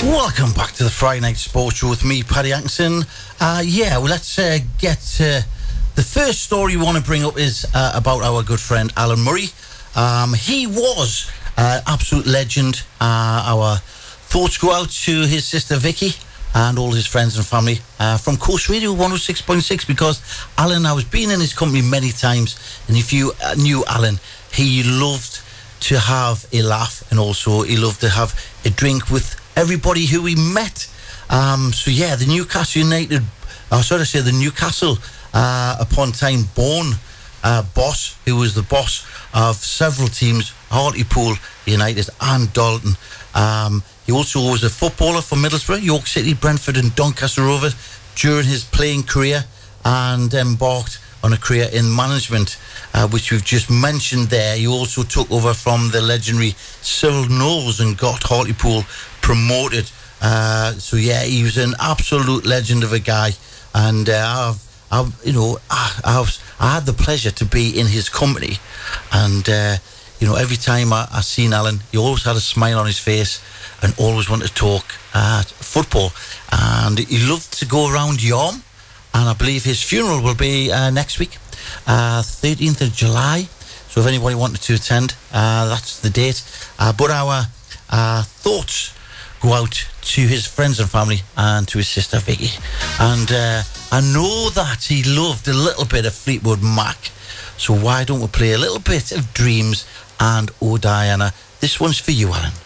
Welcome back to the Friday Night Sports Show with me, Paddy Atkinson. Let's get the first story we want to bring up is about our good friend Alan Murray. He was absolute legend. Our thoughts go out to his sister Vicky and all his friends and family from Coast Radio 106.6, because Alan, I was been in his company many times, and if you knew Alan, he loved to have a laugh, and also he loved to have a drink with everybody who he met. The Newcastle upon time born boss, who was the boss of several teams, Hartlepool United and Dalton. He also was a footballer for Middlesbrough, York City, Brentford and Doncaster Rovers during his playing career, and embarked on a career in management, which we've just mentioned there. He also took over from the legendary Cyril Knowles and got Hartlepool promoted. He was an absolute legend of a guy, and I had the pleasure to be in his company, and every time I seen Alan, he always had a smile on his face and always wanted to talk football, and he loved to go around Yarm. And I believe his funeral will be next week, 13th of July. So if anybody wanted to attend, that's the date. But our thoughts go out to his friends and family and to his sister Vicky. And I know that he loved a little bit of Fleetwood Mac. So why don't we play a little bit of Dreams and Oh Diana? This one's for you, Alan.